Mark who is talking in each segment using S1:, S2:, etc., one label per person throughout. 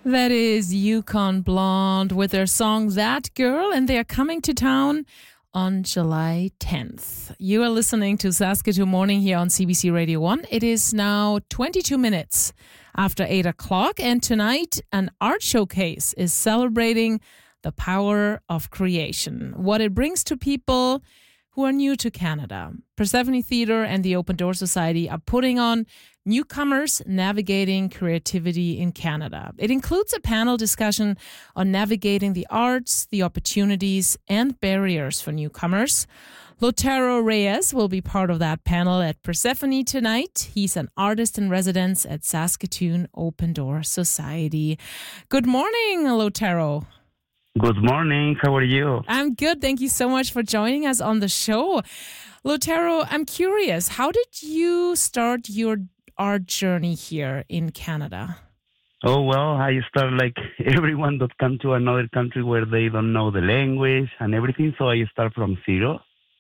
S1: That is Yukon Blonde with their song That Girl, and they are coming to town on July 10th. You are listening to Saskatoon Morning here on CBC Radio 1. It is now 22 minutes after 8 o'clock, and tonight an art showcase is celebrating the power of creation, what it brings to people who are new to Canada. Persephone Theatre and the Open Door Society are putting on Newcomers Navigating Creativity in Canada. It includes a panel discussion on navigating the arts, the opportunities, and barriers for newcomers. Lotero Reyes will be part of that panel at Persephone tonight. He's an artist in residence at Saskatoon Open Door Society. Good morning, Lotero.
S2: Good morning. How are you?
S1: I'm good. Thank you so much for joining us on the show. Lotero, I'm curious, how did you start your art journey here in Canada?
S2: Oh, well, I start like everyone that come to another country where they don't know the language and everything. So I start from zero.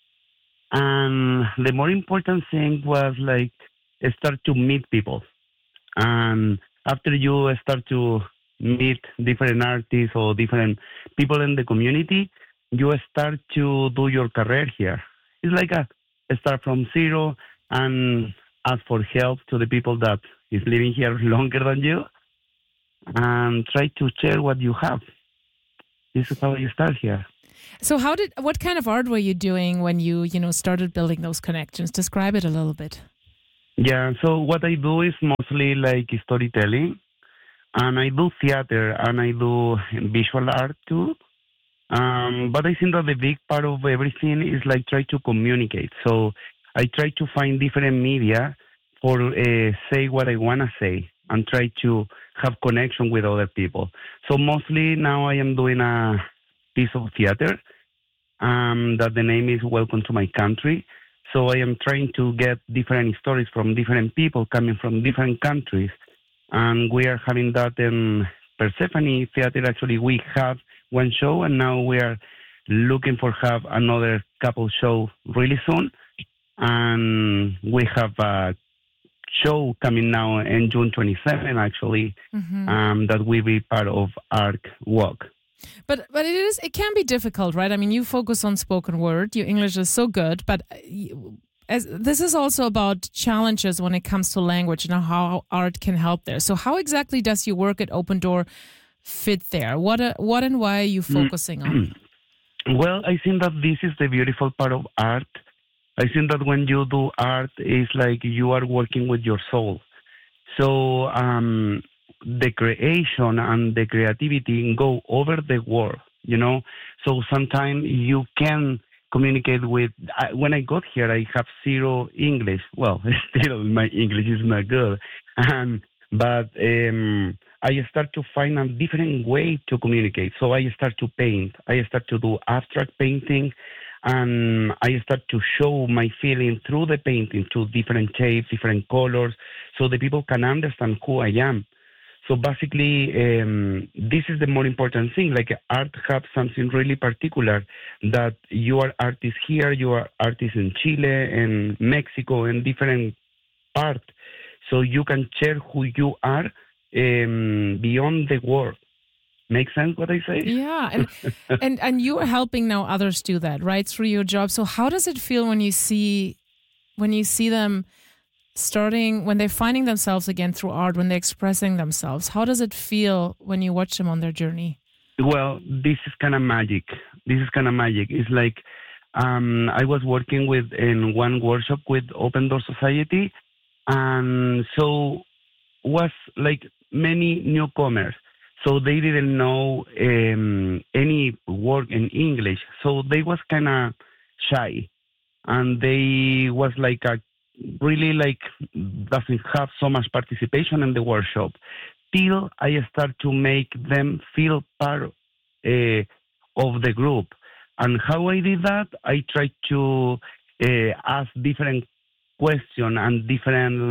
S2: And the more important thing was like start to meet people. And after you start to meet different artists or different people in the community, you start to do your career here. It's like a start from zero and ask for help to the people that is living here longer than you and try to share what you have. This is how you start here.
S1: So what kind of art were you doing when you started building those connections? Describe it a little bit.
S2: Yeah, so what I do is mostly like storytelling. And I do theater and I do visual art too. But I think that the big part of everything is like try to communicate. So I try to find different media for say what I want to say and try to have connection with other people. So mostly now I am doing a piece of theater that the name is Welcome to My Country. So I am trying to get different stories from different people coming from different countries. And we are having that in Persephone Theatre. Actually, we have one show, and now we are looking for have another couple show really soon. And we have a show coming now in June 27, actually, that will be part of Art Walk.
S1: But it can be difficult, right? I mean, you focus on spoken word. Your English is so good, but this is also about challenges when it comes to language and how art can help there. So how exactly does your work at Open Door fit there? What and why are you focusing on?
S2: Well, I think that this is the beautiful part of art. I think that when you do art, it's like you are working with your soul. So the creation and the creativity go over the world, So sometimes you can communicate with. When I got here, I have zero English. Well, still my English is not good, but I start to find a different way to communicate. So I start to paint. I start to do abstract painting, and I start to show my feeling through the painting, to different shapes, different colors, so the people can understand who I am. So basically, this is the more important thing. Like art has something really particular that you are artists here, you are artists in Chile and Mexico and different parts. So you can share who you are beyond the world. Make sense what I say?
S1: Yeah, and you are helping now others do that, right, through your job. So how does it feel when you see them when they're finding themselves again through art, when they're expressing themselves? How does it feel when you watch them on their journey?
S2: Well, this is kind of magic. It's like I was working in one workshop with Open Door Society, and so was like many newcomers. So they didn't know any word in English. So they was kind of shy, and they was like really like doesn't have so much participation in the workshop till I start to make them feel part of the group. And how I did that, I tried to ask different questions and different,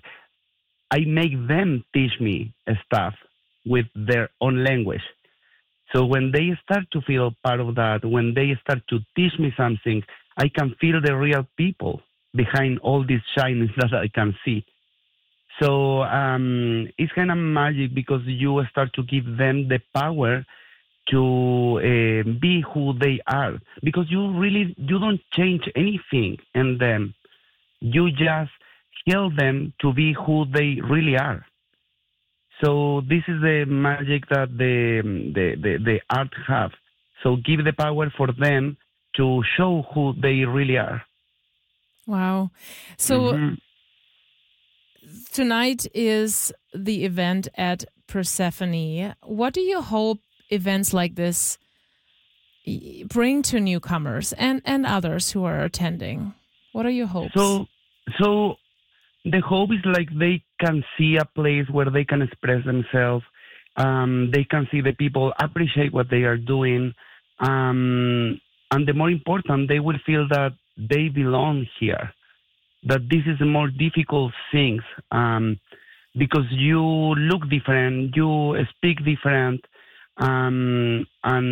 S2: I make them teach me stuff with their own language. So when they start to feel part of that, when they start to teach me something, I can feel the real people behind all this shyness that I can see. So it's kind of magic because you start to give them the power to be who they are, because you don't change anything in them. You just help them to be who they really are. So this is the magic that the art have. So give the power for them to show who they really are.
S1: Wow. So tonight is the event at Persephone. What do you hope events like this bring to newcomers and others who are attending? What are your hopes?
S2: So the hope is like they can see a place where they can express themselves. They can see the people appreciate what they are doing. And the more important, they will feel that they belong here, that this is a more difficult things, because you look different, you speak different, and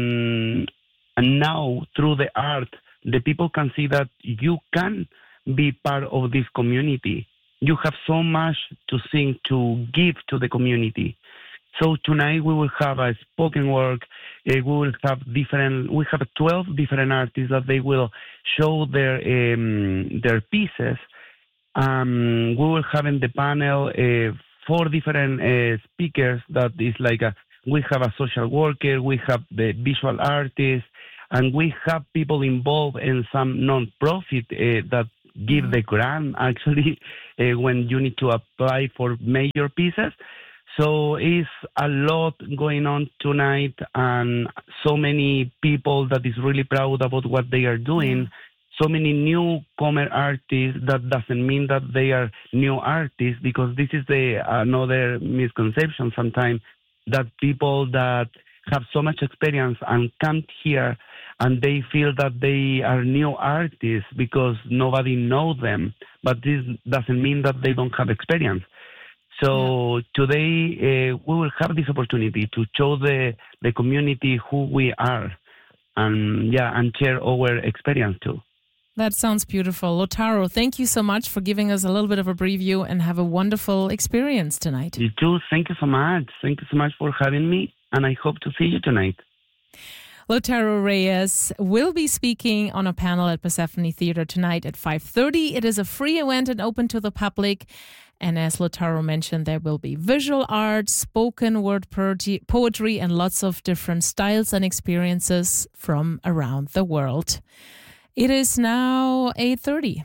S2: now through the art, the people can see that you can be part of this community. You have so much to sing, to give to the community. So tonight we will have a spoken word. We have 12 different artists that they will show their pieces. We will have in the panel 4 different speakers. That is like we have a social worker, we have the visual artist, and we have people involved in some non-profit that give the grant actually when you need to apply for major pieces. So it's a lot going on tonight, and so many people that is really proud about what they are doing. So many newcomer artists. That doesn't mean that they are new artists, because this is another misconception sometimes, that people that have so much experience and come here and they feel that they are new artists because nobody knows them. But this doesn't mean that they don't have experience. So today we will have this opportunity to show the community who we are, and share our experience too.
S1: That sounds beautiful. Lautaro, thank you so much for giving us a little bit of a preview, and have a wonderful experience tonight.
S2: You too. Thank you so much. Thank you so much for having me, and I hope to see you tonight.
S1: Lautaro Reyes will be speaking on a panel at Persephone Theatre tonight at 5:30. It is a free event and open to the public. And as Lautaro mentioned, there will be visual art, spoken word poetry, and lots of different styles and experiences from around the world. It is now 8:30.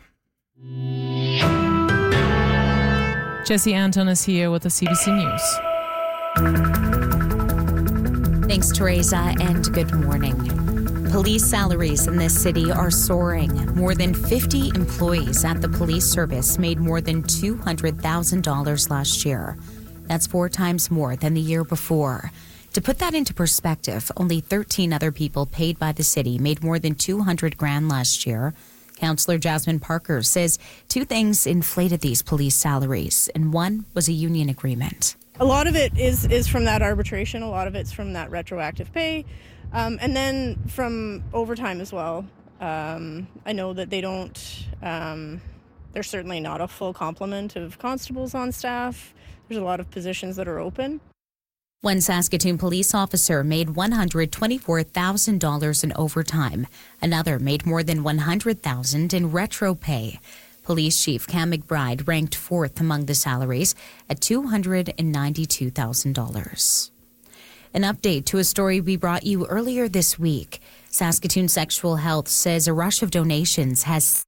S1: Jesse Anton is here with the CBC News.
S3: Thanks, Teresa, and good morning. Police salaries in this city are soaring. More than 50 employees at the police service made more than $200,000 last year. That's 4 times more than the year before. To put that into perspective, only 13 other people paid by the city made more than $200,000 last year. Councillor Jasmine Parker says 2 things inflated these police salaries, and one was a union agreement.
S4: A lot of it is from that arbitration. A lot of it's from that retroactive pay. And then from overtime as well. I know that they don't, there's certainly not a full complement of constables on staff. There's a lot of positions that are open.
S3: One Saskatoon police officer made $124,000 in overtime. Another made more than $100,000 in retro pay. Police Chief Cam McBride ranked 4th among the salaries at $292,000. An update to a story we brought you earlier this week. Saskatoon Sexual Health says a rush of donations has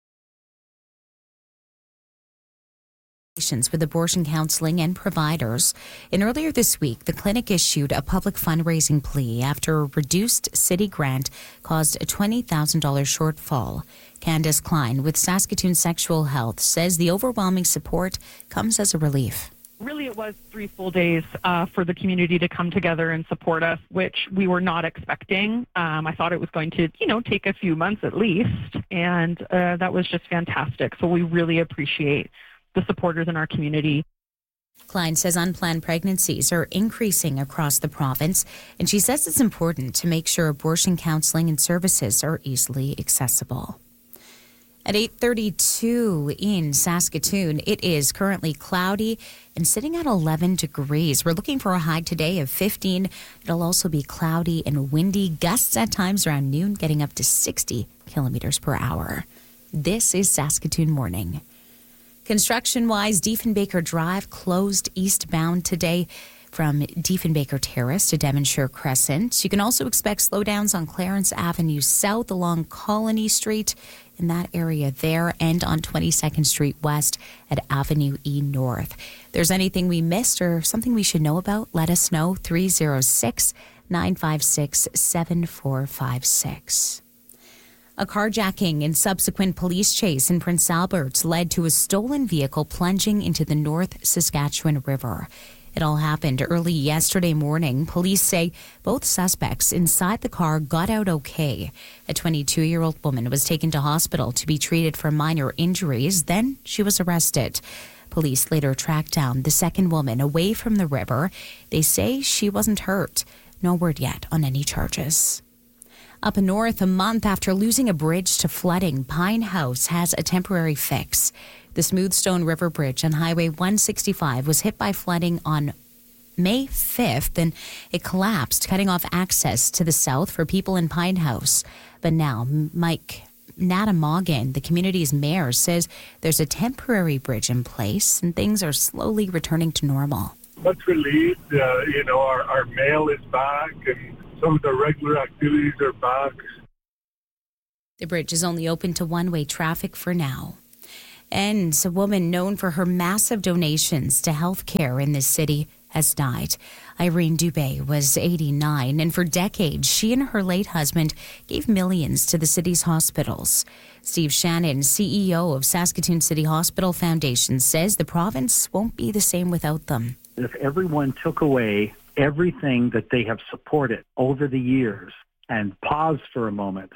S3: with abortion counseling and providers. And earlier this week, the clinic issued a public fundraising plea after a reduced city grant caused a $20,000 shortfall. Candace Klein with Saskatoon Sexual Health says the overwhelming support comes as a relief.
S5: Really, it was 3 full days for the community to come together and support us, which we were not expecting. I thought it was going to, take a few months at least, and that was just fantastic. So we really appreciate the supporters in our community.
S3: Klein says unplanned pregnancies are increasing across the province, and she says it's important to make sure abortion counseling and services are easily accessible. At 8:32 in Saskatoon, it is currently cloudy and sitting at 11 degrees. We're looking for a high today of 15. It'll also be cloudy and windy, gusts at times around noon, getting up to 60 kilometers per hour. This is Saskatoon Morning. Construction-wise, Diefenbaker Drive closed eastbound today from Diefenbaker Terrace to Devonshire Crescent. You can also expect slowdowns on Clarence Avenue South along Colony Street in that area there, and on 22nd Street West at Avenue E North. If there's anything we missed or something we should know about, let us know. 306-956-7456. A carjacking and subsequent police chase in Prince Albert led to a stolen vehicle plunging into the North Saskatchewan River. It all happened early yesterday morning. Police say both suspects inside the car got out okay. A 22-year-old woman was taken to hospital to be treated for minor injuries. Then she was arrested. Police later tracked down the second woman away from the river. They say she wasn't hurt. No word yet on any charges. Up north, a month after losing a bridge to flooding, Pine House has a temporary fix. The Smoothstone River Bridge on Highway 165 was hit by flooding on May 5th, and it collapsed, cutting off access to the south for people in Pine House. But now, Mike Natamogan, the community's mayor, says there's a temporary bridge in place and things are slowly returning to normal.
S6: Much relieved, our mail is back and some of the regular activities are back.
S3: The bridge is only open to one-way traffic for now. And a woman known for her massive donations to health care in this city has died. Irene Dubé was 89, and for decades, she and her late husband gave millions to the city's hospitals. Steve Shannon, CEO of Saskatoon City Hospital Foundation, says the province won't be the same without them.
S7: If everyone took away everything that they have supported over the years and paused for a moment,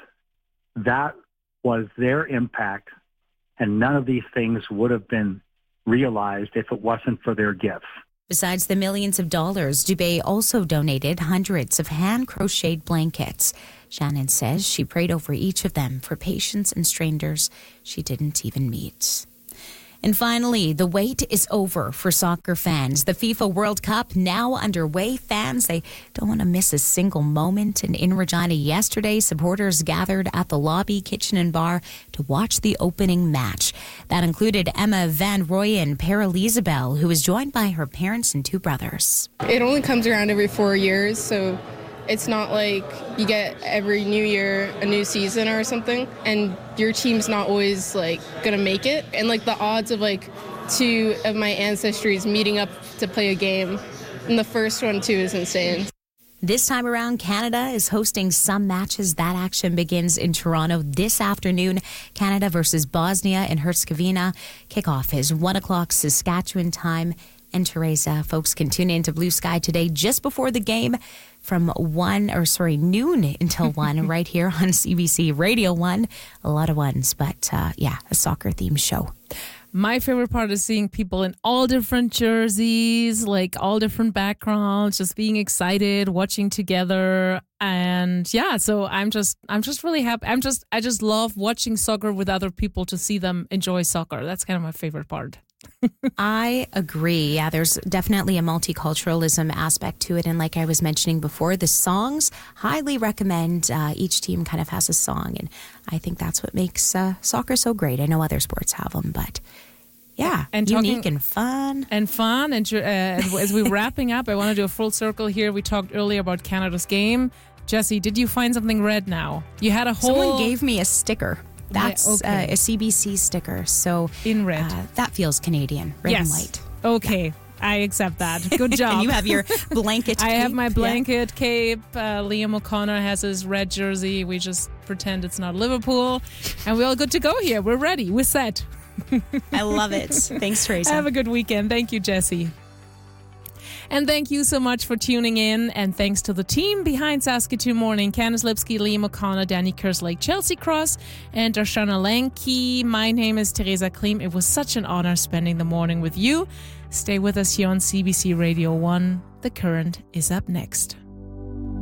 S7: that was their impact, and none of these things would have been realized if it wasn't for their gifts.
S3: Besides the millions of dollars, Dubé also donated hundreds of hand-crocheted blankets. Shannon says she prayed over each of them for patients and strangers she didn't even meet. And finally, the wait is over for soccer fans. The FIFA World Cup now underway. Fans, they don't want to miss a single moment. And in Regina yesterday, supporters gathered at the lobby, kitchen and bar to watch the opening match. That included Emma Van Royen Paralizabel, who was joined by her parents and two brothers.
S8: It only comes around every 4 years, so it's not like you get every new year a new season or something, and your team's not always gonna make it. And the odds of two of my ancestries meeting up to play a game, and the first one too, is insane.
S3: This time around, Canada is hosting some matches. That action begins in Toronto this afternoon. Canada versus Bosnia and Herzegovina. Kickoff is 1 o'clock Saskatchewan time. And Teresa, folks can tune in to Blue Sky today just before the game from noon until 1 right here on CBC Radio 1. A lot of ones, but a soccer-themed show.
S1: My favorite part is seeing people in all different jerseys, all different backgrounds, just being excited, watching together. And so I'm just really happy. I just love watching soccer with other people to see them enjoy soccer. That's kind of my favorite part.
S3: I agree. Yeah, there's definitely a multiculturalism aspect to it. And like I was mentioning before, the songs, highly recommend. Each team kind of has a song. And I think that's what makes soccer so great. I know other sports have them, but yeah, and unique and fun.
S1: And fun. And as we're wrapping up, I want to do a full circle here. We talked earlier about Canada's game. Jesse, did you find something red now? You had a whole...
S3: Someone gave me a sticker. That's a CBC sticker. So
S1: in red.
S3: That feels Canadian, red and white.
S1: Okay. Yeah. I accept that. Good job.
S3: And you have your blanket cape.
S1: I have my blanket cape. Liam O'Connor has his red jersey. We just pretend it's not Liverpool. And we're all good to go here. We're ready. We're set.
S3: I love it. Thanks, Teresa.
S1: Have a good weekend. Thank you, Jesse. And thank you so much for tuning in. And thanks to the team behind Saskatoon Morning, Candice Lipsky, Liam O'Connor, Danny Kerslake, Chelsea Cross, and Darshana Lanky. My name is Teresa Klim. It was such an honor spending the morning with you. Stay with us here on CBC Radio 1. The Current is up next.